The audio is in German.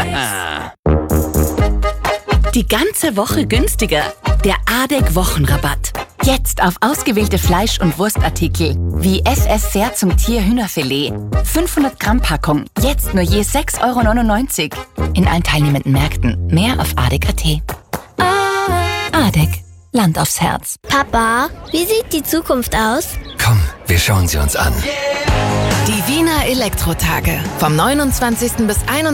Die ganze Woche günstiger. Der ADEC-Wochenrabatt. Jetzt auf ausgewählte Fleisch- und Wurstartikel wie FS Seer zum Tier Hühnerfilet. 500 Gramm Packung. Jetzt nur je 6,99 € in allen teilnehmenden Märkten. Mehr auf ADEC.at. ADEC. Land aufs Herz. Papa, wie sieht die Zukunft aus? Komm, wir schauen sie uns an. Die Wiener Elektrotage. Vom 29. bis 31.